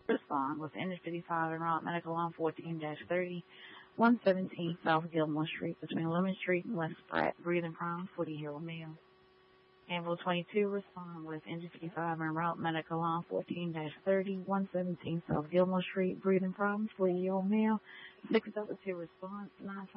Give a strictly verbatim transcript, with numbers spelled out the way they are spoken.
respond with N fifty-five and Route Medical on fourteen thirty, one seventeen South Gilmore Street between Lemon Street and West Pratt. Breathing problems, forty-year-old male. Ambulance twenty-two respond with N fifty-five and Route Medical on fourteen thirty, one seventeen South Gilmore Street. Breathing problems, forty-year-old male. six double two response, nine